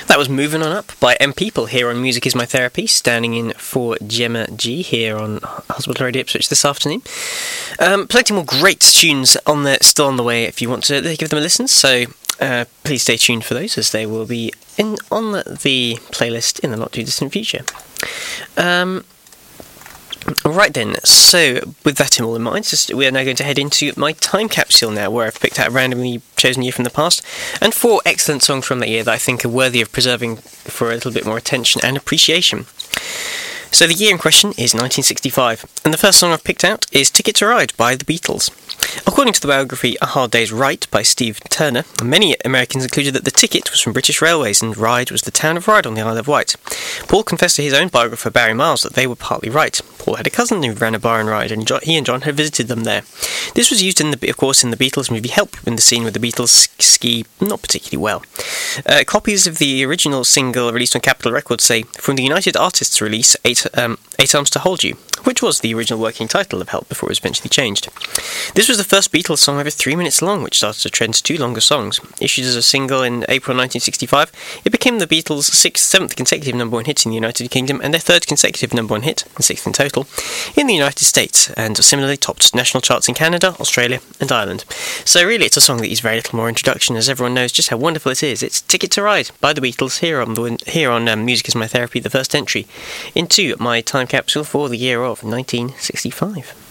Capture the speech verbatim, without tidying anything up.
That was Moving On Up by M People here on Music Is My Therapy, standing in for Gemma G here on Hospital Radio Ipswich this afternoon. Um, plenty more great tunes on there, still on the way if you want to give them a listen, so uh, please stay tuned for those as they will be in on the playlist in the not too distant future. Um... Right then, so with that all in mind, just, we are now going to head into my time capsule now, where I've picked out a randomly chosen year from the past, and four excellent songs from that year that I think are worthy of preserving for a little bit more attention and appreciation. So the year in question is nineteen sixty-five, and the first song I've picked out is Ticket to Ride by the Beatles. According to the biography A Hard Day's Right by Steve Turner, many Americans concluded that the ticket was from British Railways and Ryde was the town of Ryde on the Isle of Wight. Paul confessed to his own biographer Barry Miles that they were partly right. Paul had a cousin who ran a bar in Ryde, and he and John had visited them there. This was used, in the, of course, in the Beatles movie Help, in the scene where the Beatles ski not particularly well. Uh, copies of the original single released on Capitol Records say, "From the United Artists release, Eight, um, Eight Arms to Hold You," which was the original working title of Help before it was eventually changed. This was the first Beatles song over three minutes long, which started a trend to two longer songs. Issued as a single in April nineteen sixty-five, it became the Beatles' sixth, seventh consecutive number one hit in the United Kingdom, and their third consecutive number one hit, and sixth in total, in the United States, and similarly topped national charts in Canada, Australia, and Ireland. So really, it's a song that needs very little more introduction, as everyone knows just how wonderful it is. It's Ticket to Ride by the Beatles here on the here on um, Music Is My Therapy, the first entry into my time capsule for the year of nineteen sixty-five.